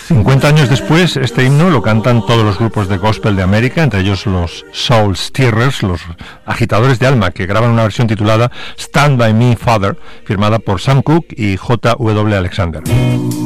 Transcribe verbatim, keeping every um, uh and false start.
cincuenta años después, este himno lo cantan todos los grupos de gospel de América, entre ellos los Soul Stirrers, los agitadores de alma, que graban una versión titulada Stand By Me, Father, firmada por Sam Cooke y J W Alexander.